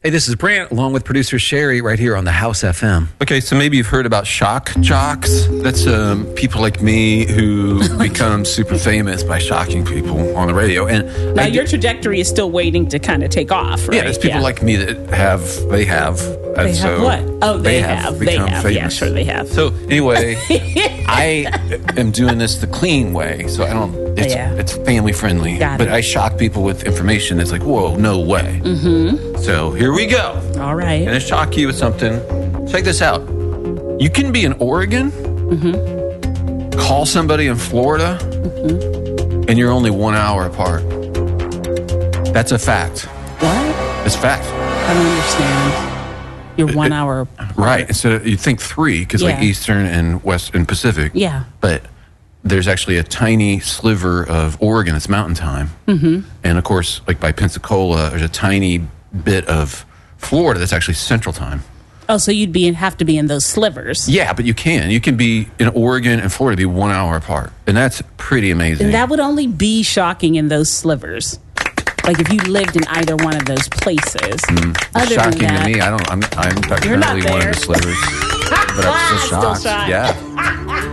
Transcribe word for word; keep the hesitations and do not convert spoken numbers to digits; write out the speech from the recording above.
Hey, this is Brant, along with producer Sherry, right here on the House F M. Okay, so maybe you've heard about shock jocks. That's um, people like me who become super famous by shocking people on the radio. And Now, I your did- trajectory is still waiting to kind of take off, right? yeah, it's people like me that have, they have. They and have so what? Oh, they, have. They become have. famous. Yeah, sure, they have. So anyway, I am doing this the clean way, so I don't. It's, Yeah. it's family friendly, Got but it. I shock people with information that's like, whoa, no way. Mm-hmm. So here we go. All right. And I shock you with something. Check this out. You can be in Oregon, mm-hmm. call somebody in Florida, mm-hmm. and you're only one hour apart. That's a fact. What? It's a fact. I don't understand. You're one hour apart. Right. Instead of, you think three, because like Yeah. Eastern and West and Pacific. Yeah. But there's actually a tiny sliver of Oregon that's mountain time. Mm-hmm. And of course, like by Pensacola, there's a tiny bit of Florida that's actually central time. Oh, so you'd be in, have to be in those slivers. Yeah, but you can. You can be in Oregon and Florida, be one hour apart. And that's pretty amazing. And that would only be shocking in those slivers. Like if you lived in either one of those places. Mm, Other shocking than that, to me. I don't, I'm, I'm You're not currently one of there. the slivers. But I'm still Still shocked. shocked. Yeah.